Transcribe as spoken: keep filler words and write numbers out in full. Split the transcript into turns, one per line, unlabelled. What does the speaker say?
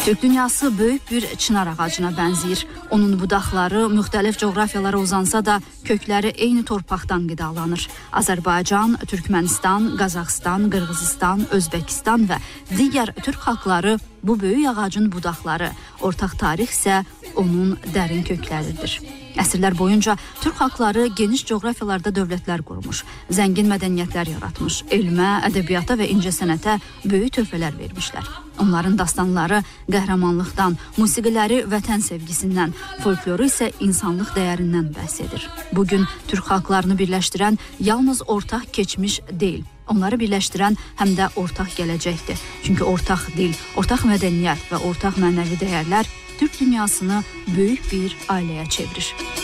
Türk dünyası böyük bir çınar ağacına bənzəyir. Onun budaqları müxtəlif coğrafiyalara uzansa da kökləri eyni torpaqdan qidalanır. Azərbaycan, Türkmənistan, Qazaxıstan, Qırğızistan, Özbəkistan və digər türk xalqları bu böyük ağacın budaqları, ortaq tarix isə onun dərin kökləridir. Əsrlər boyunca türk xalqları geniş coğrafiyalarda dövlətlər qurmuş, zəngin mədəniyyətlər yaratmış, elmə, ədəbiyyata və incəsənətə böyük töhfələr vermişlər. Onların dastanları qəhrəmanlıqdan, musiqiləri vətən sevgisindən, folkloru isə insanlıq dəyərindən bəhs edir. Bugün türk xalqlarını birləşdirən yalnız ortaq keçmiş deyil, onları birləşdirən həm də ortaq gələcəkdir. Çünki ortaq dil, ortaq mədəniyyət və ortaq mənəvi dəyərlər Türk dünyasını böyük bir ailəyə çevirir.